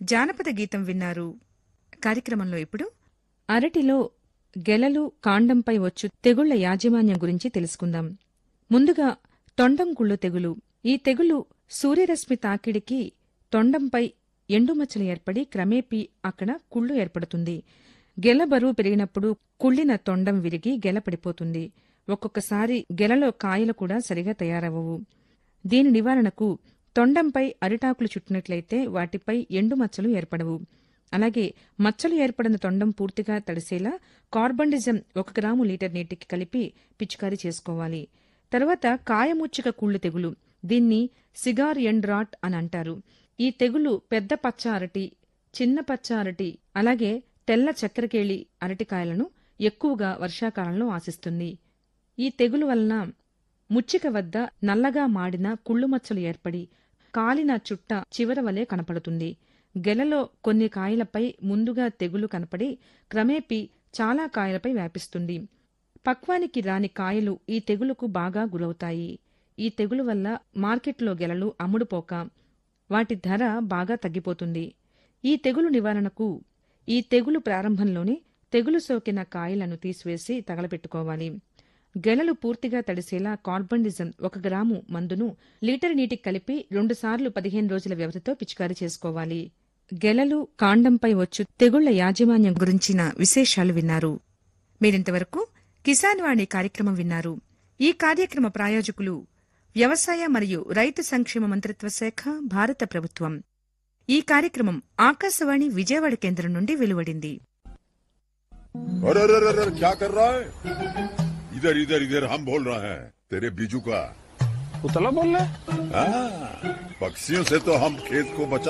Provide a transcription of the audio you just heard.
జానపద గీతం విన్నారు. కార్యక్రమంలో ఇప్పుడు అరటిలో గెలలు, కాండంపై వచ్చు తెగుళ్ల యాజమాన్యం గురించి తెలుసుకుందాం. ముందుగా తొండం కుళ్ళు తెగులు. ఈ తెగులు సూర్యరశ్మి తాకిడికి తొండంపై ఎండుమచ్చలు ఏర్పడి క్రమేపీ అక్కడ కుళ్ళు ఏర్పడుతుంది. గెల బరువు పెరిగినప్పుడు కుళ్ళిన తొండం విరిగి గెల పడిపోతుంది. ఒక్కొక్కసారి గెలలో కాయలు కూడా సరిగా తయారవవు. దీని నివారణకు తొండంపై అరిటాకులు చుట్టినట్లయితే వాటిపై ఎండుమచ్చలు ఏర్పడవు. అలాగే మచ్చలు ఏర్పడిన తొండం పూర్తిగా తడిసేలా కార్బండిజం 1 గ్రాము లీటర్ నీటికి కలిపి పిచికారీ చేసుకోవాలి. తర్వాత కాయముచ్చిక కుళ్ళు తెగులు. దీన్ని సిగార్ ఎండ్ రాట్ అని అంటారు. ఈ తెగులు పెద్ద పచ్చ అరటి, చిన్న పచ్చ అరటి, అలాగే తెల్ల చక్కెరకేళి అరటికాయలను ఎక్కువగా వర్షాకాలంలో ఆశిస్తుంది. ఈ తెగులు వలన ముచ్చిక వద్ద నల్లగా మాడిన కుళ్ళుమచ్చలు ఏర్పడి కాలిన చుట్ట చివర వలె కనపడుతుంది. గెలలో కొన్ని కాయలపై ముందుగా తెగులు కనపడి క్రమేపీ చాలా కాయలపై వ్యాపిస్తుంది. పక్వానికి రాని కాయలు ఈ తెగులుకు బాగా గురవుతాయి. ఈ తెగులు వల్ల మార్కెట్లో గెలలు అమ్ముడుపోక వాటి ధర బాగా తగ్గిపోతుంది. ఈ తెగులు నివారణకు ఈ తెగులు ప్రారంభంలోనే తెగులు సోకిన కాయలను తీసివేసి తగలపెట్టుకోవాలి. గెలలు పూర్తిగా తడిసేలా కార్బండిజం 1 గ్రాము మందును లీటర్ నీటికి కలిపి 2 సార్లు 15 రోజుల వ్యవధితో పిచికారీ చేసుకోవాలి. గెలలు, కాండంపై వచ్చు తెగుళ్ల యాజమాన్యం గురించిన విశేషాలు విన్నారు. మీరింతవరకు కిసాన్ వాణి కార్యక్రమం విన్నారు. ఈ కార్యక్రమ ప్రాయోజకులు వ్యవసాయ మరియు రైతు సంక్షేమ మంత్రిత్వ శాఖ, భారత ప్రభుత్వం. ఈ కార్యక్రమం ఆకాశవాణి విజయవాడ కేంద్రం నుండి వెలువడింది. इधर इधर इधर हम बोल रहे हैं तेरे बीजू का उतला बोल रहा है? पक्षियों से तो हम खेत को बचा